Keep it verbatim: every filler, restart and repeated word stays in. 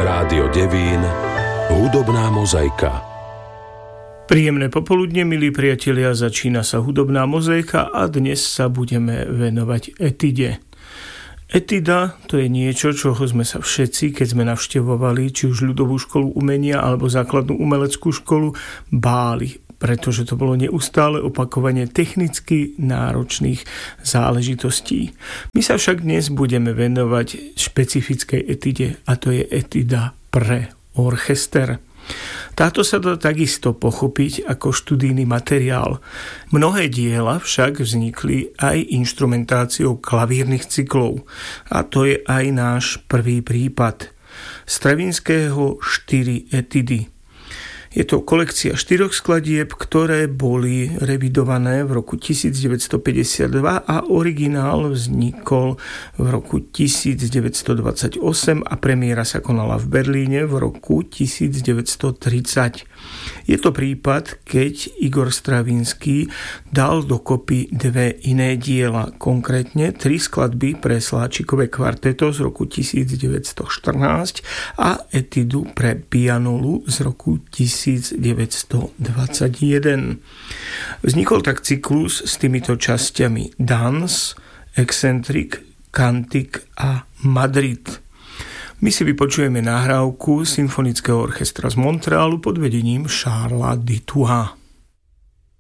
Rádio Devín, hudobná mozaika. Príjemné popoludne, milí priatelia, začína sa hudobná mozaika a dnes sa budeme venovať etide. Etida to je niečo, čoho sme sa všetci, keď sme navštevovali či už ľudovú školu umenia alebo základnú umeleckú školu, báli, pretože to bolo neustále opakovanie technicky náročných záležitostí. My sa však dnes budeme venovať špecifickej etide, a to je etida pre orchester. Táto sa dá takisto pochopiť ako študijný materiál. Mnohé diela však vznikli aj inštrumentáciou klavírnych cyklov, a to je aj náš prvý prípad. Stravinského štyri etidy. Je to kolekcia štyroch skladieb, ktoré boli revidované v roku devätnásťstopäťdesiatdva a originál vznikol v roku devätnásťstodvadsaťosem a premiéra sa konala v Berlíne v roku devätnásťstotridsať. Je to prípad, keď Igor Stravinský dal dokopy dve iné diela, konkrétne tri skladby pre sláčikové kvarteto z roku devätnásťstoštrnásť a etidu pre pianolu z roku devätnásťstodvadsaťjeden. Vznikol tak cyklus s týmito časťami Dans, Excentrik, Kantik a Madrid. My si vypočujeme nahrávku Symfonického orchestra z Montrealu pod vedením Charlesa Dutoita.